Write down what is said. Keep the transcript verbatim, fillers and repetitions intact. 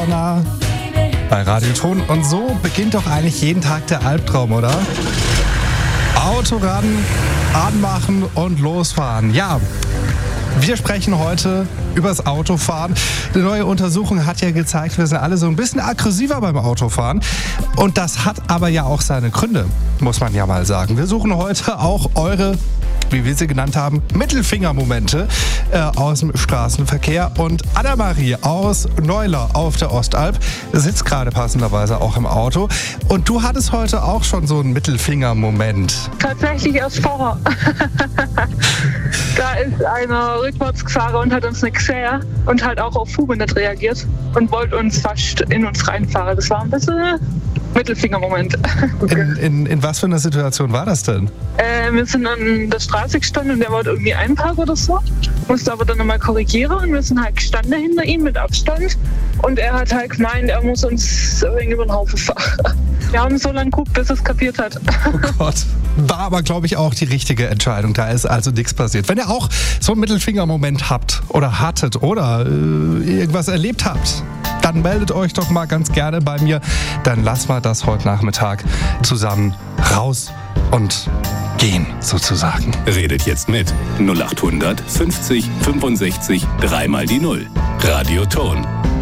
Bei Radioton. Und so beginnt doch eigentlich jeden Tag der Albtraum, oder? Auto ran, anmachen und losfahren. Ja, wir sprechen heute übers Autofahren. Eine neue Untersuchung hat ja gezeigt, wir sind alle so ein bisschen aggressiver beim Autofahren. Und das hat aber ja auch seine Gründe, muss man ja mal sagen. Wir suchen heute auch eure, wie wir sie genannt haben, Mittelfingermomente äh, aus dem Straßenverkehr. Und Anna-Marie aus Neuler auf der Ostalb sitzt gerade passenderweise auch im Auto. Und du hattest heute auch schon so einen Mittelfingermoment. Tatsächlich erst vorher. Da ist einer rückwärts gefahren und hat uns nicht gesehen und halt auch auf Hupe nicht reagiert und wollte uns fast in uns reinfahren. Das war ein bisschen Mittelfingermoment. Okay. In, in, in was für einer Situation war das denn? Äh, wir sind an der Straße gestanden und der wollte irgendwie einparken oder so. Musste aber dann nochmal korrigieren und wir sind halt gestanden hinter ihm mit Abstand. Und er hat halt gemeint, er muss uns irgendwie über den Haufen fahren. Wir haben so lange geguckt, bis er es kapiert hat. Oh Gott. War aber, glaube ich, auch die richtige Entscheidung. Da ist also nichts passiert. Wenn ihr auch so einen Mittelfingermoment habt oder hattet oder äh, irgendwas erlebt habt, dann meldet euch doch mal ganz gerne bei mir. Dann lassen wir das heute Nachmittag zusammen raus und gehen, sozusagen. Redet jetzt mit null acht hundert fünfzig fünfundsechzig dreimal die Null. Radioton.